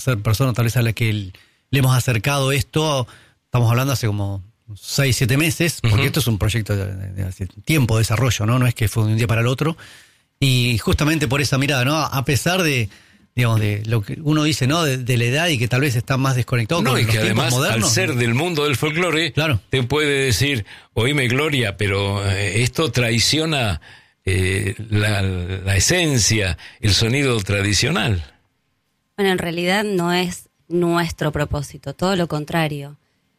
persona tal vez a la que le hemos acercado esto, estamos hablando hace como 6-7 meses, porque esto es un proyecto de hace tiempo de desarrollo, ¿no? No es que fue de un día para el otro. Y justamente por esa mirada, ¿no? A pesar de, digamos, de lo que uno dice, ¿no? De la edad y que tal vez está más desconectado con los tiempos además, modernos. Al ser del mundo del folclore, claro, te puede decir, oíme Gloria, pero esto traiciona la esencia, el sonido tradicional. Bueno, en realidad no es nuestro propósito, todo lo contrario.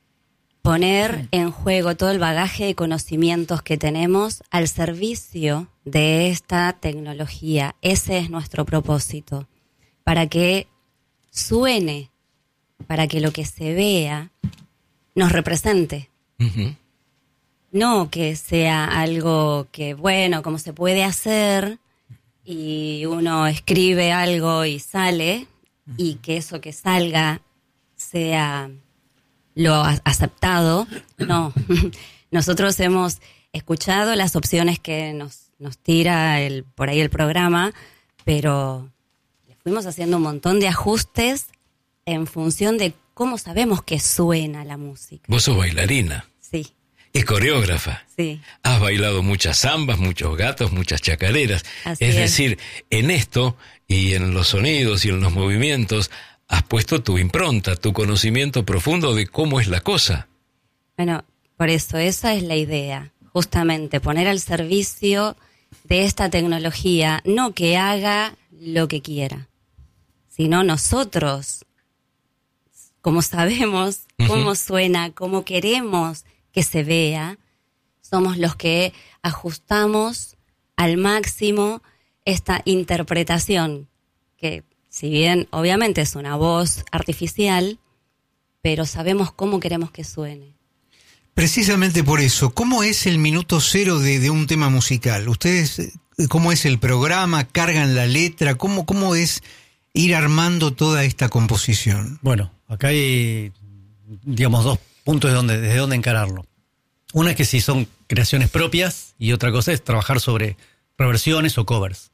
Poner en juego todo el bagaje de conocimientos que tenemos al servicio de esta tecnología. Ese es nuestro propósito. Para que suene, para que lo que se vea nos represente. Uh-huh. No que sea algo que, bueno, como se puede hacer y uno escribe algo y sale, y que eso que salga sea lo aceptado. No, nosotros hemos escuchado las opciones que nos tira por ahí el programa, pero le fuimos haciendo un montón de ajustes en función de cómo sabemos que suena la música. Vos sos bailarina. Sí. Y coreógrafa. Sí. Has bailado muchas zambas, muchos gatos, muchas chacareras. Así es decir, en esto y en los sonidos y en los movimientos has puesto tu impronta, tu conocimiento profundo de cómo es la cosa. Bueno, por eso, esa es la idea. Justamente, poner al servicio de esta tecnología, no que haga lo que quiera, sino nosotros, como sabemos cómo suena, cómo queremos que se vea, somos los que ajustamos al máximo esta interpretación, que si bien obviamente es una voz artificial, pero sabemos cómo queremos que suene. Precisamente por eso, ¿cómo es el minuto cero de un tema musical? ¿Ustedes, cómo es el programa? ¿Cargan la letra? ¿Cómo es ir armando toda esta composición? Bueno, acá hay, digamos, dos puntos desde donde encararlo. Una es que si son creaciones propias y otra cosa es trabajar sobre reversiones o covers.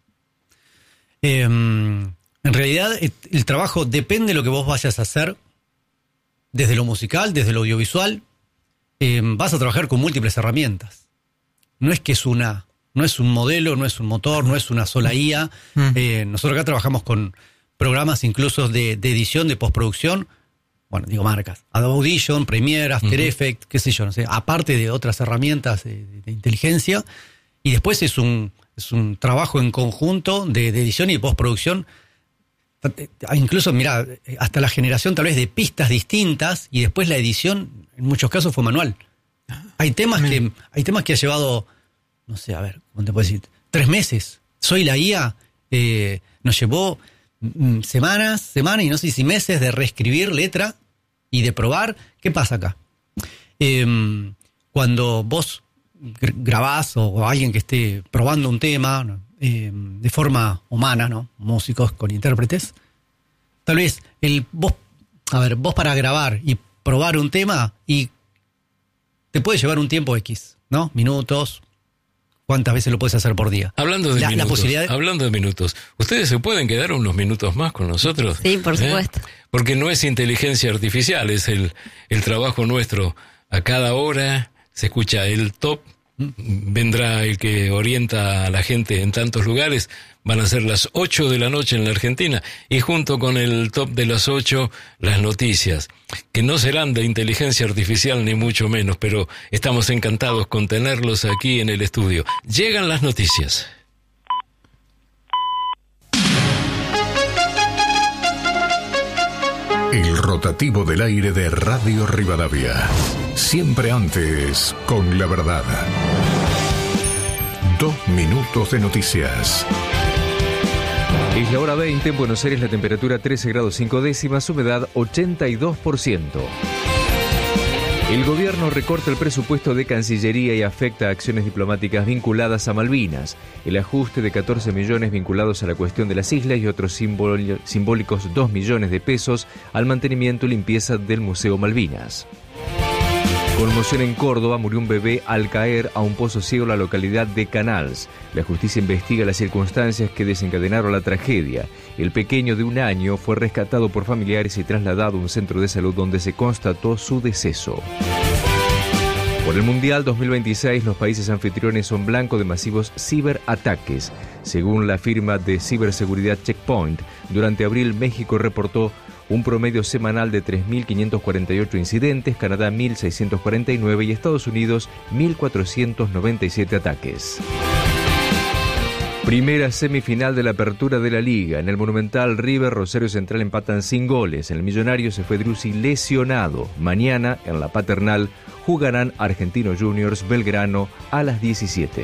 En realidad el trabajo depende de lo que vos vayas a hacer, desde lo musical, desde lo audiovisual. Vas a trabajar con múltiples herramientas. No es que no es un modelo, no es un motor, no es una sola IA. Nosotros acá trabajamos con programas incluso de edición, de postproducción. Bueno, digo marcas, Adobe Audition, Premiere, After Effects, qué sé yo, no sé, aparte de otras herramientas de inteligencia. Y después es un trabajo en conjunto de edición y de postproducción. Incluso, mira, hasta la generación tal vez de pistas distintas, y después la edición, en muchos casos, fue manual. Hay temas que ha llevado, no sé, a ver, ¿cómo te puedo decir? 3 meses. Soy la IA, nos llevó semanas y no sé si meses de reescribir letra y de probar. ¿Qué pasa acá? Cuando vos grabás o alguien que esté probando un tema, ¿no? De forma humana, ¿no? Músicos con intérpretes, tal vez vos para grabar y probar un tema y te puede llevar un tiempo X, ¿no? Minutos. ¿Cuántas veces lo puedes hacer por día? Hablando de minutos, ¿ustedes se pueden quedar unos minutos más con nosotros? Sí, por supuesto. Porque no es inteligencia artificial, es el trabajo nuestro. A cada hora se escucha el top, vendrá el que orienta a la gente en tantos lugares. Van a ser las 8 de la noche en la Argentina, y junto con el top de las 8, las noticias, que no serán de inteligencia artificial ni mucho menos, pero estamos encantados con tenerlos aquí en el estudio. Llegan las noticias. El rotativo del aire de Radio Rivadavia. Siempre antes, con la verdad. 2 minutos de noticias. Es la hora 20, en Buenos Aires la temperatura 13 grados 5 décimas, humedad 82%. El gobierno recorta el presupuesto de Cancillería y afecta a acciones diplomáticas vinculadas a Malvinas. El ajuste de 14 millones vinculados a la cuestión de las islas y otros simbólicos 2 millones de pesos al mantenimiento y limpieza del Museo Malvinas. Conmoción en Córdoba, murió un bebé al caer a un pozo ciego en la localidad de Canals. La justicia investiga las circunstancias que desencadenaron la tragedia. El pequeño de 1 año fue rescatado por familiares y trasladado a un centro de salud donde se constató su deceso. Por el Mundial 2026, los países anfitriones son blanco de masivos ciberataques. Según la firma de ciberseguridad Checkpoint, durante abril México reportó un promedio semanal de 3.548 incidentes, Canadá 1.649 y Estados Unidos 1.497 ataques. Primera semifinal de la apertura de la Liga. En el Monumental, River, Rosario Central empatan sin goles. En el Millonario se fue Driussi lesionado. Mañana, en la Paternal, jugarán Argentinos Juniors Belgrano a las 17.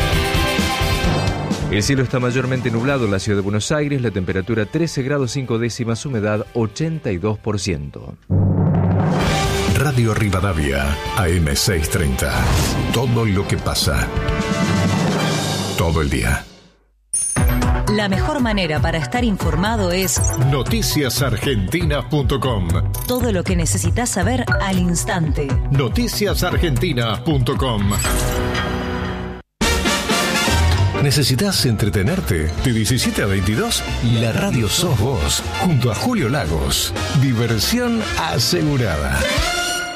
El cielo está mayormente nublado en la ciudad de Buenos Aires, la temperatura 13 grados 5 décimas, humedad 82%. Radio Rivadavia, AM 630. Todo lo que pasa. Todo el día. La mejor manera para estar informado es noticiasargentinas.com. todo lo que necesitas saber al instante. Noticiasargentinas.com. ¿Necesitas entretenerte? De 17 a 22, la radio sos vos, junto a Julio Lagos. Diversión asegurada.